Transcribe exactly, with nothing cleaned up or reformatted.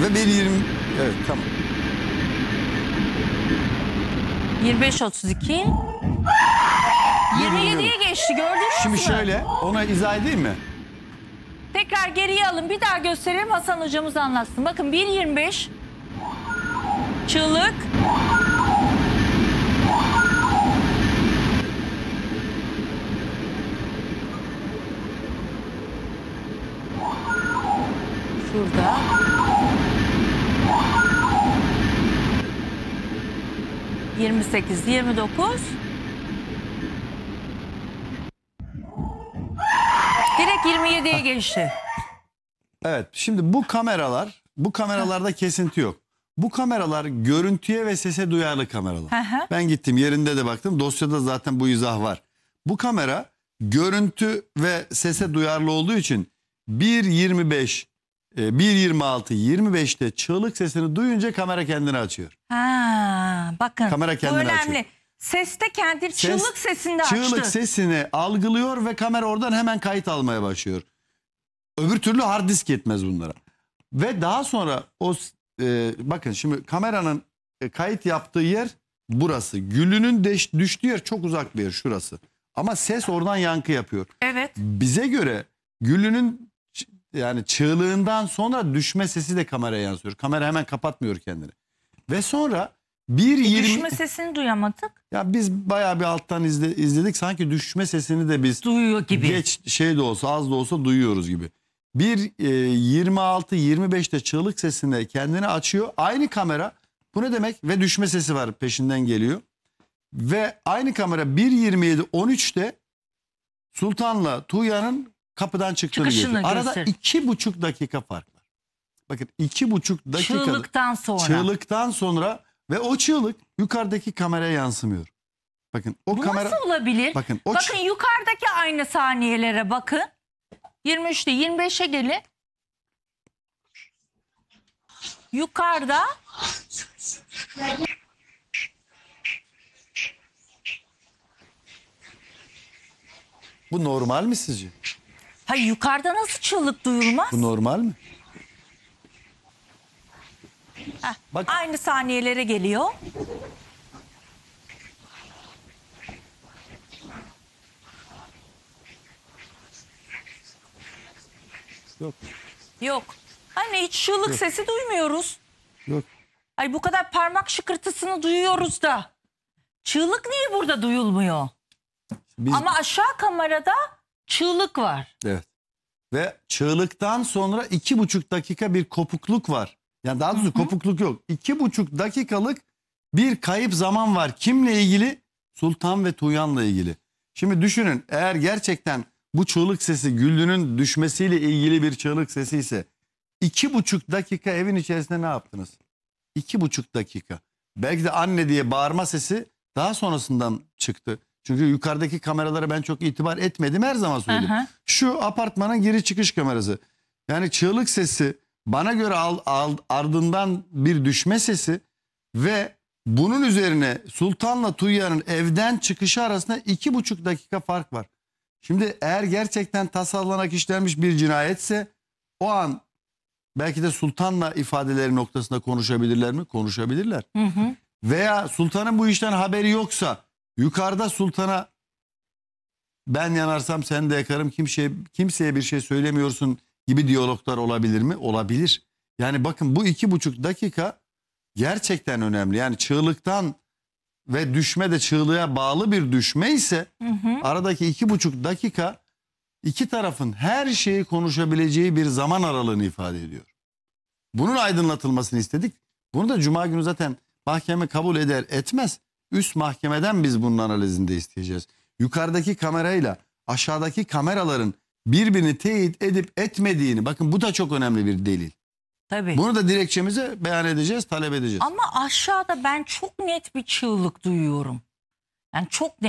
Ve bir yirmi evet tamam. yirmi beş otuz iki. yirmi yediye geçti, gördünüz Şimdi mü? şöyle ona izah edeyim mi? Tekrar geriye alın, bir daha gösterelim, Hasan hocamız anlatsın. Bakın bir yirmi beş. Çığlık. Şurada. yirmi sekiz, yirmi dokuz. Direkt yirmi yediye geçti. Evet, şimdi bu kameralar, bu kameralarda kesinti yok. Bu kameralar görüntüye ve sese duyarlı kameralar. Hı hı. Ben gittim yerinde de baktım, dosyada zaten bu izah var. Bu kamera görüntü ve sese duyarlı olduğu için bir yirmi beş, bir yirmi altı, yirmi beşte çığlık sesini duyunca kamera kendini açıyor. Ha, bakın Kamera bu kendini önemli. açıyor. Ses de kendi Ses- çığlık sesinde açtı. Çığlık sesini algılıyor ve kamera oradan hemen kayıt almaya başlıyor. Öbür türlü hard disk yetmez bunlara. Ve daha sonra o e, bakın şimdi kameranın e, kayıt yaptığı yer burası. Gülünün deş, düştüğü yer çok uzak bir yer şurası. Ama ses oradan yankı yapıyor. Evet. Bize göre gülünün ç- yani çığlığından sonra düşme sesi de kameraya yansıyor. Kamera hemen kapatmıyor kendini. Ve sonra bir yirmi Düşme sesini duyamadık. ya biz bayağı bir alttan izle, izledik. Sanki düşme sesini de biz Duyuyor gibi. geç şey de olsa az da olsa duyuyoruz gibi. Bir e, yirmi altı yirmi beşte çığlık sesinde kendini açıyor. Aynı kamera bu ne demek? Ve düşme sesi var peşinden geliyor. Ve aynı kamera bir yirmi yedi on üçte Sultan'la Tuğya'nın kapıdan çıktığını Çıkışını gösteriyor. Arada gösterir. iki buçuk dakika fark var. Bakın iki buçuk dakika. Çığlıktan sonra. Çığlıktan sonra ve o çığlık yukarıdaki kameraya yansımıyor. Bakın o Bu kamera nasıl olabilir? bakın o Bakın yukarıdaki aynı saniyelere bakın. yirmi üçte yirmi beşe gelin. Yukarıda bu normal mi sizce? hayır, yukarıda nasıl çığlık duyulmaz? Bu normal mi? Heh, Bak- aynı saniyelere geliyor. Yok. Yok. Hani hiç çığlık sesi duymuyoruz. Yok. Ay bu kadar parmak şıkırtısını duyuyoruz da. Çığlık niye burada duyulmuyor? Biz, Ama aşağı kamerada çığlık var. evet. Ve çığlıktan sonra iki buçuk dakika bir kopukluk var. Yani daha doğrusu kopukluk yok. İki buçuk dakikalık bir kayıp zaman var. Kimle ilgili? Sultan ve Tuğyan'la ilgili. Şimdi düşünün, eğer gerçekten bu çığlık sesi Güllü'nün düşmesiyle ilgili bir çığlık sesi ise iki buçuk dakika evin içerisinde ne yaptınız? İki buçuk dakika. Belki de anne diye bağırma sesi daha sonrasından çıktı. Çünkü yukarıdaki kameralara ben çok itibar etmedim, her zaman söyledim. Aha. Şu apartmanın giriş çıkış kamerası. Yani çığlık sesi bana göre al, al, ardından bir düşme sesi ve bunun üzerine Sultan'la Tuğya'nın evden çıkışı arasında iki buçuk dakika fark var. Şimdi eğer gerçekten tasarlanarak işlenmiş bir cinayetse o an belki de Sultan'la ifadeleri noktasında konuşabilirler mi? Konuşabilirler. Hı hı. Veya Sultan'ın bu işten haberi yoksa yukarıda Sultan'a ben yanarsam sen de yakarım, kimseye, kimseye bir şey söylemiyorsun gibi diyaloglar olabilir mi? Olabilir. Yani bakın bu iki buçuk dakika gerçekten önemli. Yani çığlıktan ve düşme de çığlığa bağlı bir düşme ise Hı hı. aradaki iki buçuk dakika iki tarafın her şeyi konuşabileceği bir zaman aralığını ifade ediyor. Bunun aydınlatılmasını istedik. Bunu da Cuma günü zaten mahkeme kabul eder etmez. Üst mahkemeden biz bunun analizini de isteyeceğiz. Yukarıdaki kamerayla aşağıdaki kameraların birbirini teyit edip etmediğini, bakın bu da çok önemli bir delil. Tabii. Bunu da dilekçemize beyan edeceğiz, talep edeceğiz. Ama aşağıda ben çok net bir çığlık duyuyorum. Yani çok net.